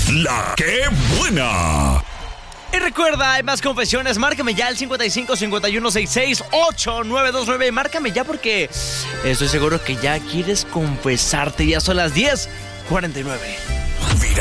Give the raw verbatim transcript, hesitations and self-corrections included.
La que buena. Y recuerda, hay más confesiones. Márcame ya al cincuenta y cinco, cincuenta y uno, sesenta y seis, ocho nueve dos nueve. Márcame ya porque estoy seguro que ya quieres confesarte. Ya son las diez cuarenta y nueve.